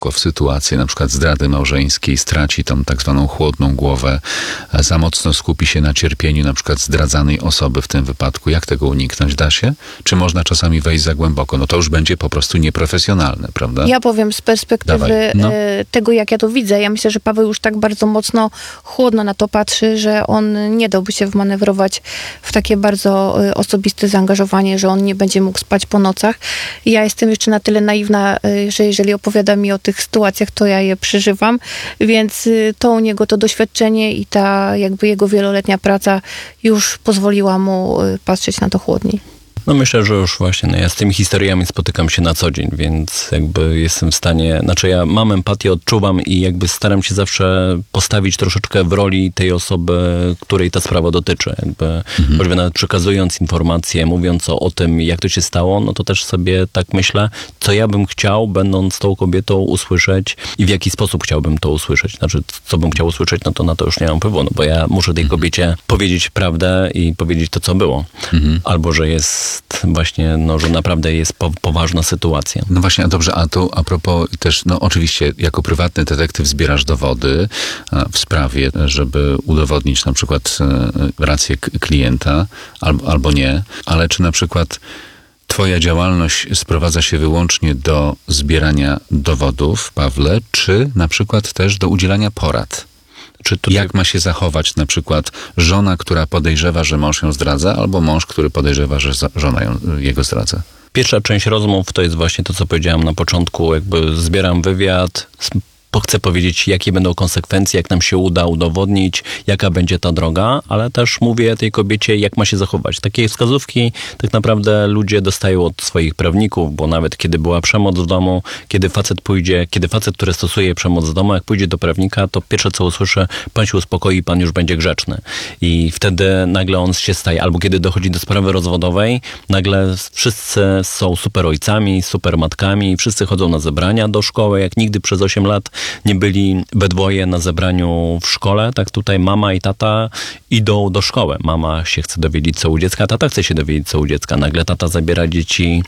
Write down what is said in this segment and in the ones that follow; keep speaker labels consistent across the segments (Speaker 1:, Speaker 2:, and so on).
Speaker 1: wlokło w sytuację na przykład zdrady małżeńskiej, straci tą tak zwaną chłodną głowę, za mocno skupi się na cierpieniu na przykład zdradzanej osoby w tym wypadku. Jak tego uniknąć? Da się? Czy można czasami wejść za głęboko? No to już będzie po prostu nieprofesjonalne, prawda?
Speaker 2: Ja powiem z perspektywy tego, jak ja to widzę. Ja myślę, że Paweł już tak bardzo mocno chłodno na to patrzy, że on nie dałby się wmanewrować w takie bardzo osobiste zaangażowanie, że on nie będzie mógł spać po nocach. Ja jestem jeszcze na tyle naiwna, że jeżeli opowiada mi o tych sytuacjach, to ja je przeżywam, więc to u niego to doświadczenie i ta jakby jego wieloletnia praca już pozwoliła mu patrzeć na to chłodniej.
Speaker 3: No myślę, że już właśnie, ja z tymi historiami spotykam się na co dzień, więc jakby jestem w stanie, ja mam empatię, odczuwam i jakby staram się zawsze postawić troszeczkę w roli tej osoby, której ta sprawa dotyczy. Choćby nawet przekazując informacje, mówiąc o tym, jak to się stało, no to też sobie tak myślę, co ja bym chciał, będąc tą kobietą, usłyszeć i w jaki sposób chciałbym to usłyszeć. Co bym chciał usłyszeć, no to na to już nie mam wpływu, no bo ja muszę tej kobiecie powiedzieć prawdę i powiedzieć to, co było. Albo, że jest właśnie, że naprawdę jest poważna sytuacja.
Speaker 1: No właśnie, a dobrze, a tu a propos też, oczywiście jako prywatny detektyw zbierasz dowody w sprawie, żeby udowodnić na przykład rację klienta albo nie, ale czy na przykład twoja działalność sprowadza się wyłącznie do zbierania dowodów, Pawle, czy na przykład też do udzielania porad? Jak ma się zachować na przykład żona, która podejrzewa, że mąż ją zdradza, albo mąż, który podejrzewa, że żona jego zdradza?
Speaker 3: Pierwsza część rozmów to jest właśnie to, co powiedziałem na początku. Zbieram wywiad, chcę powiedzieć, jakie będą konsekwencje, jak nam się uda udowodnić, jaka będzie ta droga, ale też mówię tej kobiecie, jak ma się zachować. Takie wskazówki tak naprawdę ludzie dostają od swoich prawników, bo nawet kiedy była przemoc w domu, kiedy facet, który stosuje przemoc w domu, jak pójdzie do prawnika, to pierwsze co usłyszy, pan się uspokoi, pan już będzie grzeczny. I wtedy nagle on się staje, albo kiedy dochodzi do sprawy rozwodowej, nagle wszyscy są super ojcami, super matkami, wszyscy chodzą na zebrania do szkoły, jak nigdy przez 8 lat nie byli we dwoje na zebraniu w szkole, tak tutaj mama i tata idą do szkoły. Mama się chce dowiedzieć, co u dziecka, tata chce się dowiedzieć, co u dziecka. Nagle tata zabiera dzieci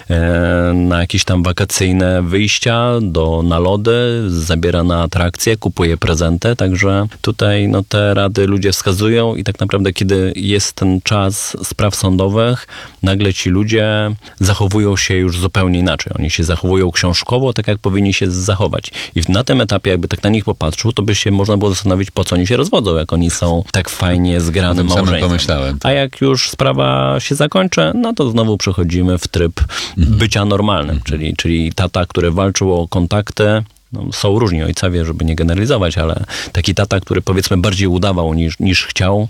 Speaker 3: na jakieś tam wakacyjne wyjścia, na lody, zabiera na atrakcje, kupuje prezenty, także tutaj te rady ludzie wskazują i tak naprawdę kiedy jest ten czas spraw sądowych, nagle ci ludzie zachowują się już zupełnie inaczej. Oni się zachowują książkowo, tak jak powinni się zachować. I na tym etapie, jakby tak na nich popatrzył, to by się można było zastanowić, po co oni się rozwodzą, jak oni są tak fajnie zgranym małżeństwem. A jak już sprawa się zakończy, no to znowu przechodzimy w tryb bycia normalnym, czyli tata, który walczył o kontakty. Są różni ojcowie, żeby nie generalizować, ale taki tata, który powiedzmy bardziej udawał niż chciał,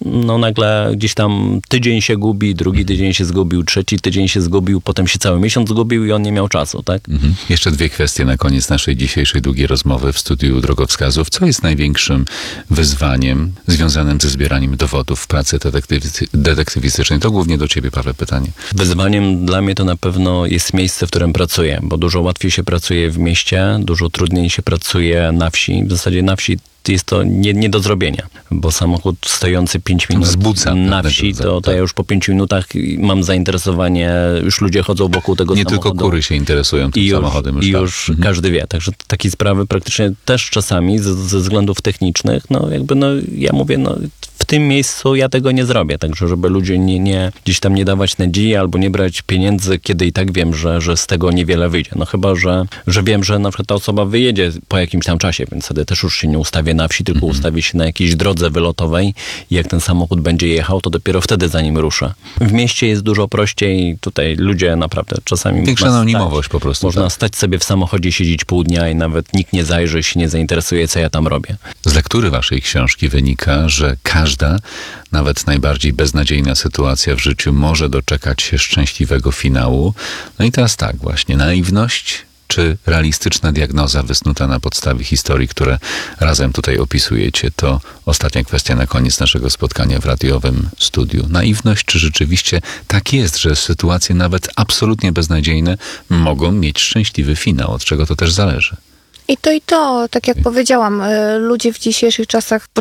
Speaker 3: nagle gdzieś tam tydzień się gubi, drugi tydzień się zgubił, trzeci tydzień się zgubił, potem się cały miesiąc zgubił i on nie miał czasu, tak?
Speaker 1: Jeszcze 2 kwestie na koniec naszej dzisiejszej długiej rozmowy w studiu Drogowskazów. Co jest największym wyzwaniem związanym ze zbieraniem dowodów w pracy detektywistycznej? To głównie do ciebie, Paweł, pytanie.
Speaker 3: Wyzwaniem dla mnie to na pewno jest miejsce, w którym pracuję, bo dużo łatwiej się pracuje w mieście, dużo trudniej się pracuje na wsi. W zasadzie na wsi jest to nie do zrobienia, bo samochód stojący 5 minut na wsi, to ja już po 5 minutach mam zainteresowanie, już ludzie chodzą wokół tego samochodu. Nie tylko
Speaker 1: kury się interesują tym samochodem.
Speaker 3: I już każdy wie. Także takie sprawy praktycznie też czasami ze względów technicznych, ja mówię, w tym miejscu ja tego nie zrobię. Także żeby ludzie nie gdzieś tam nie dawać nadziei albo nie brać pieniędzy, kiedy i tak wiem, że z tego niewiele wyjdzie. Chyba, że wiem, że na przykład ta osoba wyjedzie po jakimś tam czasie, więc wtedy też już się nie ustawię na wsi, tylko ustawię się na jakiejś drodze wylotowej i jak ten samochód będzie jechał, to dopiero wtedy za nim ruszę. W mieście jest dużo prościej, tutaj ludzie naprawdę czasami...
Speaker 1: Większa anonimowość po prostu.
Speaker 3: Można stać sobie w samochodzie, siedzieć pół dnia i nawet nikt nie zajrzy, się nie zainteresuje, co ja tam robię.
Speaker 1: Z lektury waszej książki wynika, że każda, nawet najbardziej beznadziejna sytuacja w życiu może doczekać się szczęśliwego finału. No i teraz tak właśnie, naiwność czy realistyczna diagnoza wysnuta na podstawie historii, które razem tutaj opisujecie, to ostatnia kwestia na koniec naszego spotkania w radiowym studiu. Naiwność, czy rzeczywiście tak jest, że sytuacje nawet absolutnie beznadziejne mogą mieć szczęśliwy finał, od czego to też zależy?
Speaker 2: I to, tak jak powiedziałam, ludzie w dzisiejszych czasach